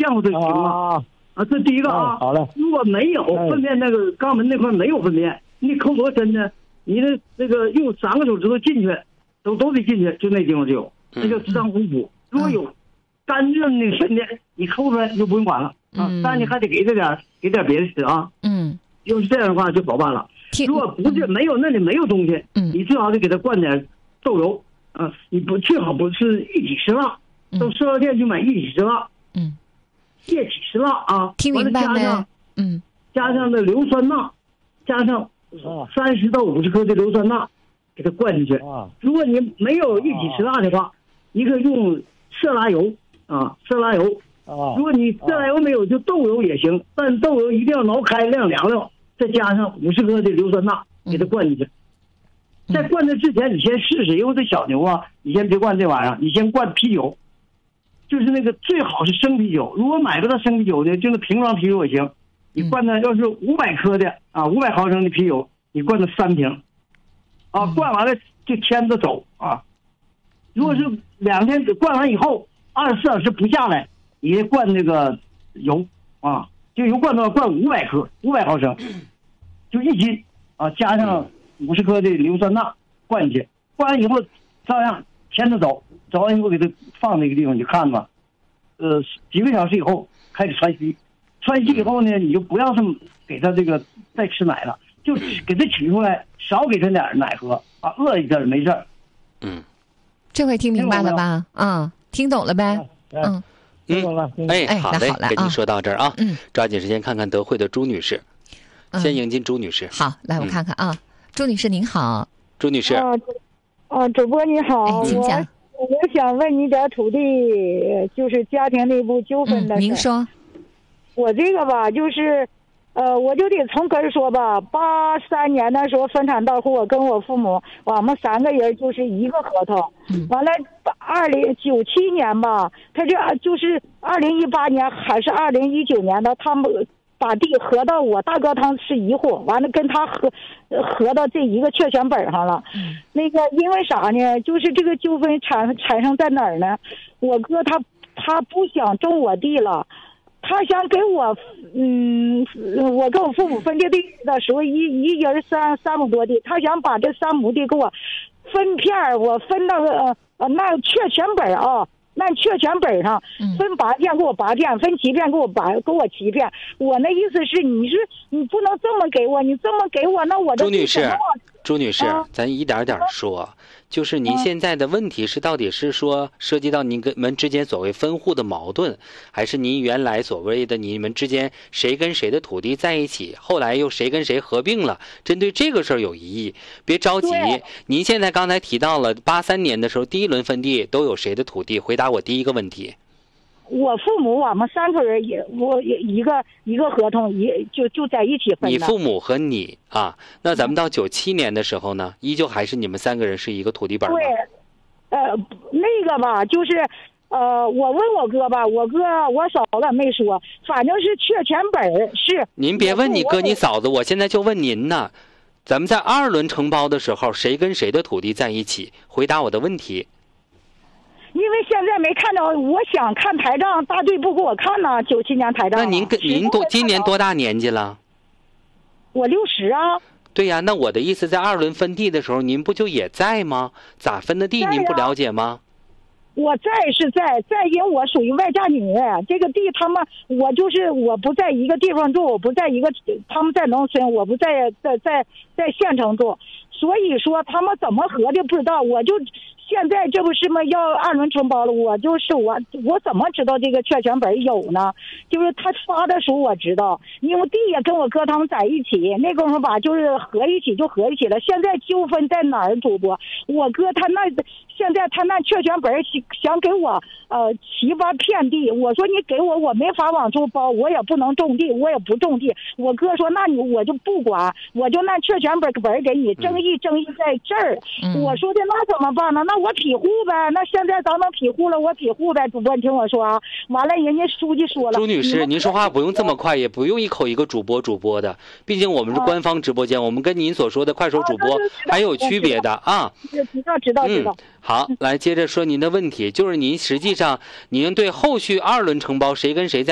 见过这个情况这第一个好嘞。 如果没有粪便那个肛门那块没有粪便，你抠多深呢？你的那个用3个手指头进去，都得进去，就那地方就有，那叫直肠红腐。如果有干净的那个粪便，你抠出来就不用管了但你还得给点别的吃啊。要是这样的话就保办了。如果不是没有那里没有东西，你最好得给他灌点豆油你最好不是一体石蜡，到塑料店去买一体石蜡，液体石蜡听明白没？ 加上那硫酸钠，加上30到50克的硫酸钠，给它灌进去。如果你没有一体石蜡的话，你可以用色拉油色拉油。如果你色拉油没有，就豆油也行，但豆油一定要挠开晾凉了，再加上50克的硫酸钠，给它灌进去。在灌这之前，你先试试，因为这小牛你先别灌这玩意儿，你先灌啤酒，就是那个最好是生啤酒。如果买不到生啤酒的，就那瓶装啤酒也行。你灌的要是500克的500毫升的啤酒，你灌的3瓶，灌完了就牵着走如果是2天灌完以后24小时不下来，你灌那个油就油灌到灌500克，500毫升，就1斤加上50克的硫酸钠灌进去，灌完以后照样牵着走，走完以后给它放那个地方，你看吧，几个小时以后开始传稀。传稀以后呢，你就不要这么给他这个再吃奶了，就给他取出来，少给他点奶喝饿一阵没事。 这回听明白了吧？听懂了呗？ 听懂了。 好嘞，跟你说到这儿抓紧时间看看德惠的朱女士，先迎进朱女士。 好，来我看看朱女士您好。 朱女士。 主播你好， 请讲。 我想问你点土地，就是家庭内部纠纷的事。 您说。 我这个吧，就是我就得从根儿说吧。83年的时候分产到户，我跟我父母，我们3个人就是一个合同。完了，2097年吧，他这就是2018年还是2019年的，他们把地合到我大哥他是一户，完了跟他合到这一个确权本上了。那个因为啥呢？就是这个纠纷产生在哪儿呢？我哥他不想种我地了。他想给我，我跟我父母分这地的时候，一人3亩多地，他想把这3亩地给我分片儿，我分到那确权本那确权本上分8片给我8片，分7片给我7片。我那意思是，你不能这么给我，你这么给我，那我的朱女士，咱一点点说。就是您现在的问题是到底是说涉及到你们之间所谓分户的矛盾，还是您原来所谓的你们之间谁跟谁的土地在一起，后来又谁跟谁合并了？针对这个事儿有异议，别着急。您现在刚才提到了83年的时候第一轮分地都有谁的土地？回答我第一个问题。 我父母我们3口人我一个合同就在一起分的。 你父母和你那咱们到97年的时候呢，依旧还是你们3个人是一个土地本吗？ 对，那个吧，就是我问我哥吧，我哥我嫂子没说，反正是确权本是。 您别问你哥你嫂子，我现在就问您呢。咱们在2轮承包的时候，谁跟谁的土地在一起？回答我的问题。 因为现在没看着，我想看台账，大队不给我看呢。97年台账。 那您今年多大年纪了？ 我60 对呀，那我的意思，在2轮分地的时候，您不就也在吗？咋分的地，您不了解吗？ 我在，因为我属于外嫁女，这个地我不在一个地方住，我不在一个，他们在农村，我不在县城住，所以说他们怎么合的不知道，我就。现在这不是嘛要2轮承包了，我怎么知道这个确权本有呢？就是他发的时候我知道，因为地也跟我哥他们在一起，那功夫吧就是合一起了。现在纠纷在哪儿？主播，我哥现在他那确权本想给我7、8片地，我说你给我没法往出包，我也不能种地，我也不种地。我哥说那我就不管，我就那确权本给你，争议在这儿。我说的那怎么办呢？那我庇护呗，那现在咱们庇护了，我庇护呗。主播，你听我说完了，人家书记说了。 朱女士，您说话不用这么快，也不用一口一个主播的，毕竟我们是官方直播间，我们跟您所说的快手主播还有区别的知道。 好，来接着说您的问题，就是您实际上您对后续2轮承包谁跟谁在